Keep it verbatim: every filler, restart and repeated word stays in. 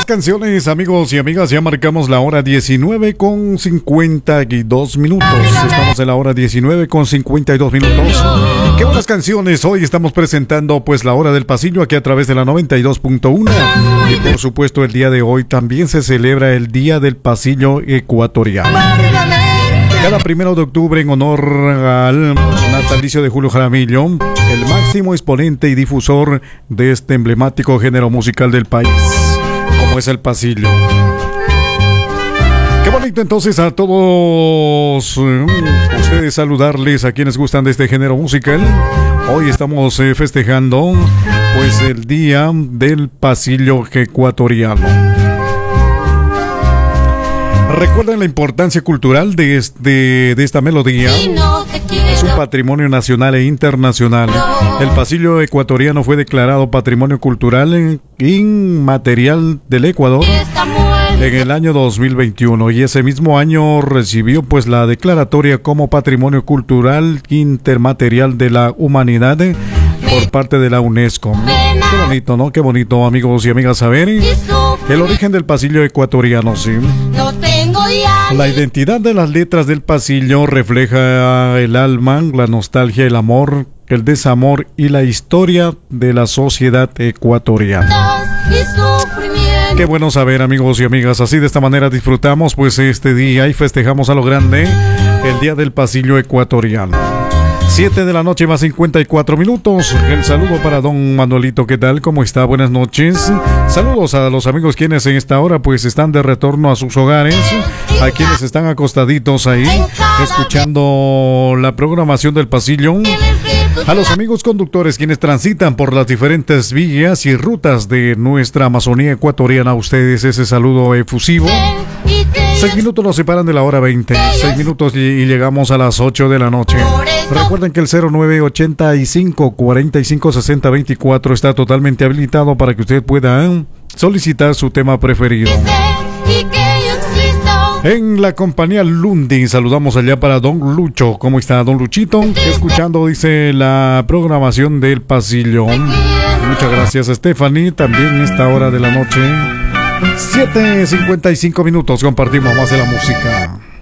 buenas canciones, amigos y amigas. Ya marcamos la hora diecinueve con cincuenta y dos minutos. Estamos en la hora diecinueve con cincuenta y dos minutos. Qué buenas canciones. Hoy estamos presentando pues la hora del pasillo aquí a través de la noventa y dos punto uno. Y por supuesto el día de hoy también se celebra el Día del Pasillo Ecuatoriano. Cada primero de octubre, en honor al natalicio de Julio Jaramillo, el máximo exponente y difusor de este emblemático género musical del país, como es el pasillo. Qué bonito entonces a todos uh, ustedes saludarles, a quienes gustan de este género musical. Hoy estamos eh, festejando pues el Día del Pasillo Ecuatoriano. Recuerden la importancia cultural de, este, de esta melodía. Es un patrimonio nacional e internacional. El pasillo ecuatoriano fue declarado Patrimonio Cultural Inmaterial del Ecuador en el año dos mil veintiuno, y ese mismo año recibió pues la declaratoria como Patrimonio Cultural Intermaterial de la Humanidad por parte de la UNESCO. Qué bonito, ¿no? Qué bonito, amigos y amigas, saber el origen del pasillo ecuatoriano, sí. La identidad de las letras del pasillo refleja el alma, la nostalgia, el amor, el desamor y la historia de la sociedad ecuatoriana. Qué bueno saber, amigos y amigas, así de esta manera disfrutamos pues este día y festejamos a lo grande el Día del Pasillo Ecuatoriano. siete de la noche más cincuenta y cuatro minutos. El saludo para don Manuelito. ¿Qué tal? ¿Cómo está? Buenas noches. Saludos a los amigos quienes en esta hora pues están de retorno a sus hogares, a quienes están acostaditos ahí escuchando la programación del pasillo, a los amigos conductores quienes transitan por las diferentes vías y rutas de nuestra Amazonía ecuatoriana. A ustedes ese saludo efusivo. Seis minutos nos separan de la hora veinte. Seis minutos y llegamos a las ocho de la noche. Recuerden que el cero nueve ochenta y cinco cuarenta y cinco sesenta veinticuatro está totalmente habilitado para que usted pueda solicitar su tema preferido. En la compañía Lundi, saludamos allá para don Lucho. ¿Cómo está, don Luchito? Escuchando, dice, la programación del pasillo. Muchas gracias, Stephanie. También esta hora de la noche, siete cincuenta y cinco minutos, compartimos más de la música.